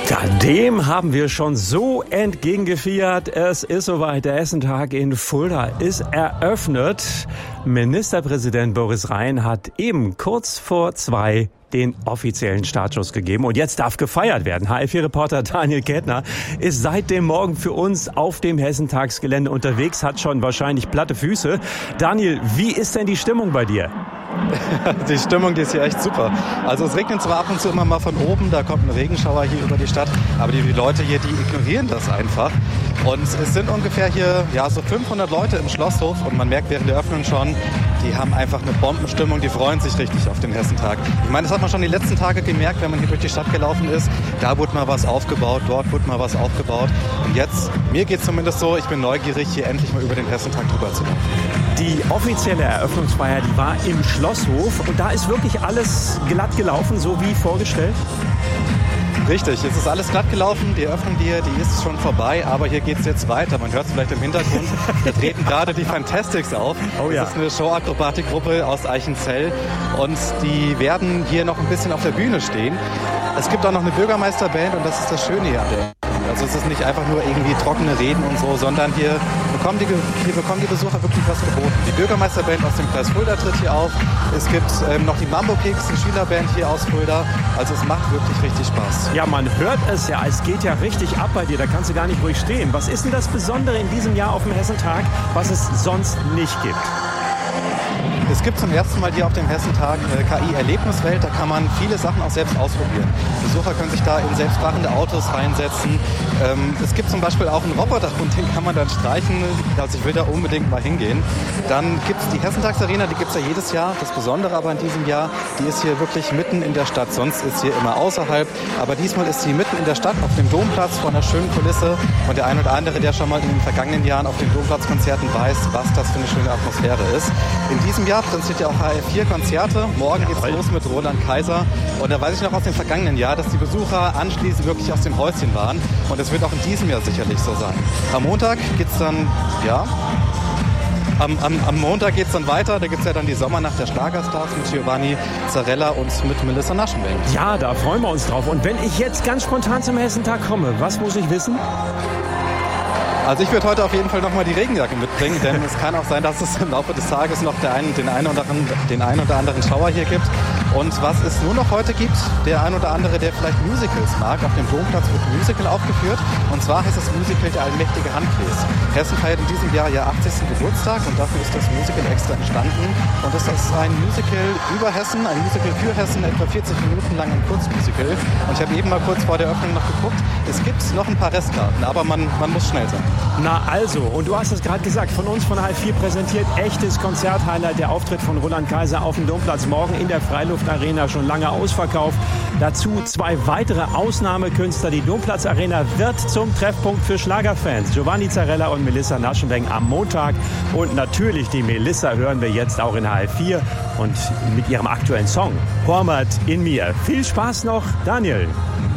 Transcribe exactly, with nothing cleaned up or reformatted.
Ja, dem haben wir schon so entgegengefiebert. Es ist soweit. Der Hessentag in Fulda ist eröffnet. Ministerpräsident Boris Rhein hat eben kurz vor zwei den offiziellen Startschuss gegeben. Und jetzt darf gefeiert werden. H L vier-Reporter Daniel Kettner ist seit dem Morgen für uns auf dem Hessentagsgelände unterwegs, hat schon wahrscheinlich platte Füße. Daniel, wie ist denn die Stimmung bei dir? Die Stimmung, die ist hier echt super. Also es regnet zwar ab und zu immer mal von oben, da kommt ein Regenschauer hier über die Stadt, aber die, die Leute hier, die ignorieren das einfach. Und es sind ungefähr hier ja so fünfhundert Leute im Schlosshof und man merkt während der Öffnung schon, die haben einfach eine Bombenstimmung, die freuen sich richtig auf den Hessentag. Ich meine, das hat man schon die letzten Tage gemerkt, wenn man hier durch die Stadt gelaufen ist. Da wurde mal was aufgebaut, dort wurde mal was aufgebaut. Und jetzt, mir geht es zumindest so, ich bin neugierig, hier endlich mal über den Hessentag drüber zu laufen. Die offizielle Eröffnungsfeier, die war im Schlosshof und da ist wirklich alles glatt gelaufen, so wie vorgestellt? Richtig, es ist alles glatt gelaufen. Die Eröffnung hier, die ist schon vorbei, aber hier geht es jetzt weiter. Man hört es vielleicht im Hintergrund. Da treten gerade die Fantastics auf. Oh ja. Das ist eine Showakrobatikgruppe aus Eichenzell und die werden hier noch ein bisschen auf der Bühne stehen. Es gibt auch noch eine Bürgermeisterband und das ist das Schöne hier an der. Also es ist nicht einfach nur irgendwie trockene Reden und so, sondern hier bekommen die, hier bekommen die Besucher wirklich was geboten. Die Bürgermeisterband aus dem Kreis Fulda tritt hier auf. Es gibt ähm, noch die Mambo Kicks, eine Schülerband hier aus Fulda. Also es macht wirklich richtig Spaß. Ja, man hört es ja, es geht ja richtig ab bei dir, da kannst du gar nicht ruhig stehen. Was ist denn das Besondere in diesem Jahr auf dem Hessentag, was es sonst nicht gibt? Es gibt zum ersten Mal hier auf dem Hessentag äh, K I-Erlebniswelt. Da kann man viele Sachen auch selbst ausprobieren. Besucher können sich da in selbstfahrende Autos reinsetzen. Ähm, es gibt zum Beispiel auch einen Roboter und den kann man dann streichen. Also ich will da unbedingt mal hingehen. Dann gibt es die Hessentagsarena, die gibt es ja jedes Jahr. Das Besondere aber in diesem Jahr, die ist hier wirklich mitten in der Stadt. Sonst ist sie immer außerhalb. Aber diesmal ist sie mitten in der Stadt auf dem Domplatz vor einer schönen Kulisse. Und der ein oder andere, der schon mal in den vergangenen Jahren auf den Domplatzkonzerten weiß, was das für eine schöne Atmosphäre ist. In diesem Jahr präsentiert ja auch H L vier Konzerte. Morgen geht's los mit Roland Kaiser. Und da weiß ich noch aus dem vergangenen Jahr, dass die Besucher anschließend wirklich aus dem Häuschen waren. Und es wird auch in diesem Jahr sicherlich so sein. Am Montag geht's dann, ja, am, am, am Montag geht's dann weiter. Da gibt's ja dann die Sommernacht der Schlagerstars mit Giovanni Zarella und mit Melissa Naschenweng. Ja, da freuen wir uns drauf. Und wenn ich jetzt ganz spontan zum Hessentag komme, was muss ich wissen? Also ich würde heute auf jeden Fall nochmal die Regenjacke mitbringen, denn es kann auch sein, dass es im Laufe des Tages noch der einen, den, einen oder anderen, den einen oder anderen Schauer hier gibt. Und was es nur noch heute gibt, der ein oder andere, der vielleicht Musicals mag, auf dem Domplatz wird ein Musical aufgeführt. Und zwar heißt das Musical Der allmächtige Handkreis. Hessen feiert in diesem Jahr ihr achtzigsten Geburtstag und dafür ist das Musical extra entstanden. Und das ist ein Musical über Hessen, ein Musical für Hessen, etwa vierzig Minuten lang ein Kurzmusical. Und ich habe eben mal kurz vor der Öffnung noch geguckt. Es gibt noch ein paar Restkarten, aber man, man muss schnell sein. Na also, und du hast es gerade gesagt, von uns von H L vier präsentiert, echtes Konzerthighlight, der Auftritt von Roland Kaiser auf dem Domplatz morgen in der Freiluftarena, schon lange ausverkauft. Dazu zwei weitere Ausnahmekünstler. Die Domplatzarena wird zum Treffpunkt für Schlagerfans. Giovanni Zarella und Melissa Naschenweng am Montag. Und natürlich die Melissa hören wir jetzt auch in H L vier und mit ihrem aktuellen Song Hormat in mir. Viel Spaß noch, Daniel.